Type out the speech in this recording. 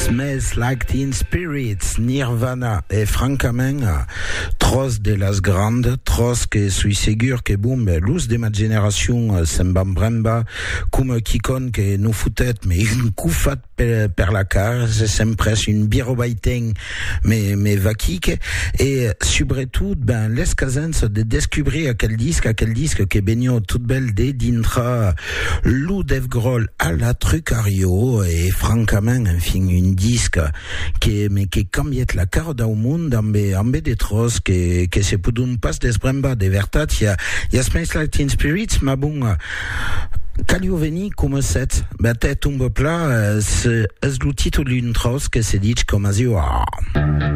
Smells Like Teen Spirits, Nirvana, e francament, tros de las grandes, tros que suis segur que l'us de ma génération se'n van bremba, com quicon que nous foutet, mais un coufat per la car, s'empresse une birobaiten, mais vaquique, et surtout, les casens de descubrir aquel disque que benio tout belle de dintra Lou Dave Grohl à la Trucario, et francament, enfin, une disque que cambiet la cara d'un monde amb de tros que se pudun pas despremba de veritat. Hi ha Smells Like Teen Spirits, ma bon, calio veni com set, batet un peu pla, és lo títol d'un tros que se dit com a diu,